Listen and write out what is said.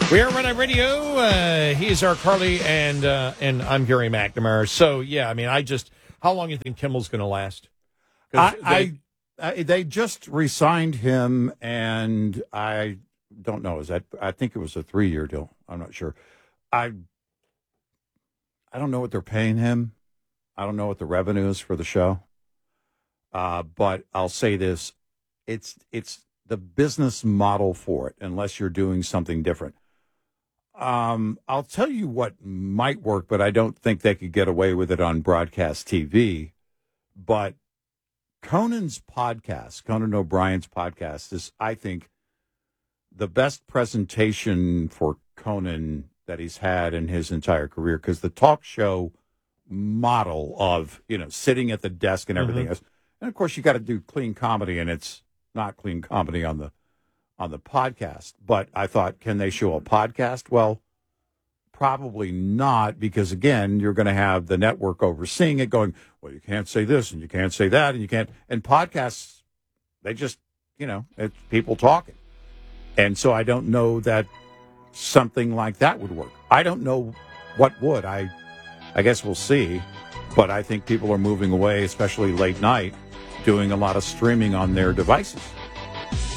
We are Red Eye Radio. He's our Carly, and I'm Gary McNamara. So, yeah, I mean, how long do you think Kimmel's going to last? They just re-signed him, and I don't know. I think it was a 3-year deal. I'm not sure. I don't know what they're paying him. I don't know what the revenue is for the show. But I'll say this: it's the business model for it, unless you're doing something different. I'll tell you what might work, but I don't think they could get away with it on broadcast TV. But Conan's podcast, Conan O'Brien's podcast, is, I think, the best presentation for Conan that he's had in his entire career, because the talk show model of, sitting at the desk and everything else. And of course you got to do clean comedy, and it's not clean comedy on the podcast. But I thought, can they show a podcast? Well, probably not, because again, you're going to have the network overseeing it going, well, you can't say this and you can't say that and you can't. And podcasts, they just, it's people talking. And so I don't know that something like that would work. I don't know what would. I guess we'll see. But I think people are moving away, especially late night, doing a lot of streaming on their devices.